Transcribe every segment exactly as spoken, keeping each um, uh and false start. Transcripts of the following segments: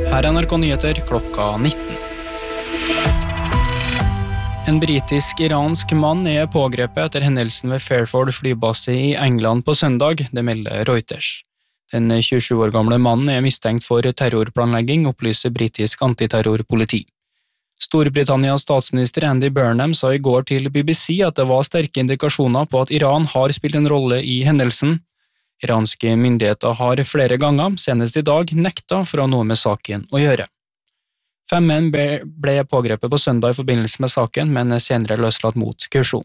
Her er N R K Nyheter klokka nitten. En britisk-iransk mann er pågrepet etter hendelsen ved Fairford flybase i England på søndag, det melder Reuters. Den tjuesju år gamle mannen er mistenkt for terrorplanlegging, opplyser britisk antiterrorpoliti. Storbritannias statsminister Andy Burnham sa i går til B B C at det var sterke indikasjoner på at Iran har spilt en rolle i hendelsen. Iranske myndigheter har flere ganger, senest i dag, nekta for å ha noe med saken å gjøre. Fem menn ble pågrepet på søndag i forbindelse med saken, men senere løslatt mot kausjon.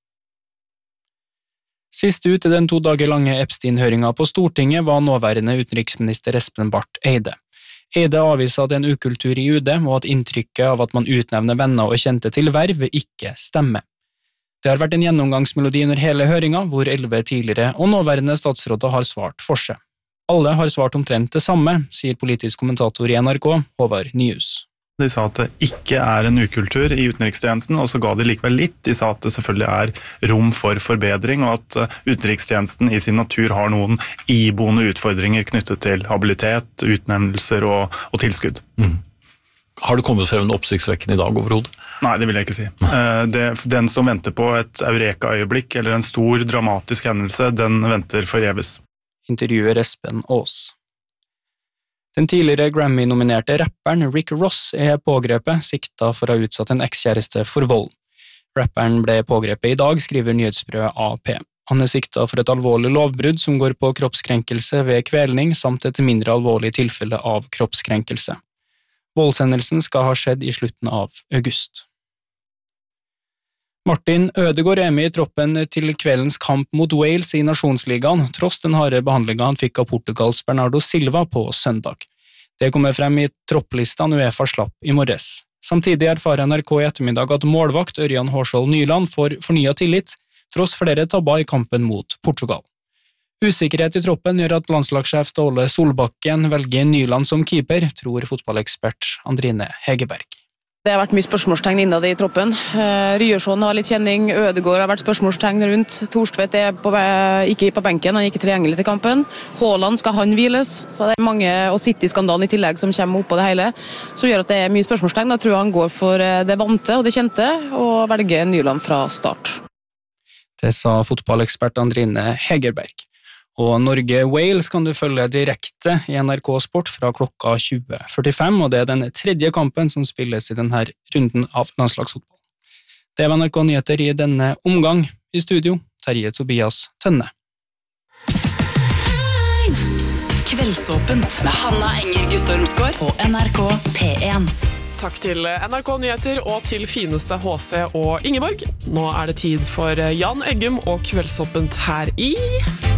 Sist ut i den to dager lange Epstein-høringen på Stortinget var nåværende utenriksminister Espen Barth Eide. Eide avviser at det er en ukultur i U D, og at inntrykket av at man utnevner venner og kjente til verv ikke stemmer. Det har vært en gjennomgangsmelodi under hele høringen, hvor elleve tidligere og nåværende statsråder har svart for seg. Alle har svart omtrent det samme, sier politisk kommentator i N R K, Håvard Nyhus. De sa at det ikke er en ukultur i utenrikstjenesten, og så ga de likevel litt. De sa at det selvfølgelig er rom for forbedring, og at utenrikstjenesten i sin natur har noen iboende utfordringer knyttet til habilitet, utnevnelser og, og tilskudd. Mm. Har det kommet frem en oppsiktsvekkende i dag overhodet? Nei, det vil jeg ikke si. Det, den som venter på et eureka-øyeblikk eller en stor dramatisk hendelse, den venter forgjeves. Intervjuer Espen Aas. Den tidligere Grammy-nominerte rapperen Rick Ross er pågrepet, sikta for å ha utsatt en ekskjæreste for vold. Rapperen ble pågrepet i dag, skriver nyhetsbyrået A P. Han er sikta for et alvorlig lovbrudd som går på kroppskrenkelse ved kvelning, samt et mindre alvorlig tilfelle av kroppskrenkelse. Voldshendelsen skal ha skjedd i slutten av august. Martin Ødegaard er med i troppen til kveldens kamp mot Wales i Nasjonsligaen, tross den harde behandlingen han fikk av Portugals Bernardo Silva på søndag. Det kommer frem i tropplisten UEFA slapp i morges. Samtidig erfarer N R K i ettermiddag at målvakt Ørjan Hårskjold Nyland får fornyet tillit, tross flere tabber i kampen mot Portugal. Usikkerhet i troppen gjør at landslagssjef Ståle Solbakken velger Nyland som keeper, tror fotballekspert Andrine Hegerberg. Det har vært mye spørsmålstegn innad i troppen. Ryerson har litt kjenning, Ødegaard har vært spørsmålstegn rundt. Torstvedt er på, ikke på benken, han er ikke tilgjengelig til kampen. Haaland skal han hviles, så det er mange, og City-skandalen i tillegg som kommer opp på det hele, som gjør at det er mye spørsmålstegn. Da tror jeg han går for det vante og det kjente, og velger Nyland fra start. Det sa fotballekspert Andrine Hegerberg. Og Norge-Wales kan du følge direkte i N R K Sport fra klokka tjue førtifem, og det er den tredje kampen som spilles i denne runden av landslagsfotball. Det var N R K Nyheter i denne omgang. I studio, Terje Tobias Tønne. Kveldsåpent med Hanna Enger Guttormsgård på N R K P en. Takk til N R K Nyheter og til fineste H C og Ingeborg. Nå er det tid for Jan Eggum og Kveldsåpent her i...